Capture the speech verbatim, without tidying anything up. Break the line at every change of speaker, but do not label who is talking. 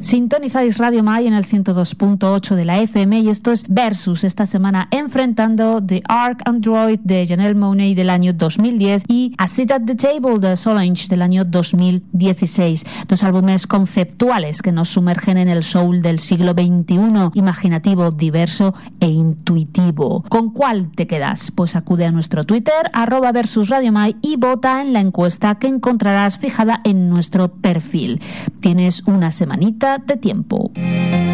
Sintonizáis Radio Mai en el ciento dos punto ocho de la F M y esto es Versus, esta semana enfrentando The Ark Android de Janelle Monáe del año dos mil diez y A Seat at the Table de Solange del año dos mil dieciséis. Dos álbumes conceptuales que nos sumergen en el soul del siglo veintiuno, imaginativo, diverso e intuitivo. ¿Con cuál te quedas? Pues acude a nuestro Twitter, arroba Versus Radio Mai, y vota en la encuesta que encontrarás fijada en nuestro perfil. Tienes una semanita de tiempo.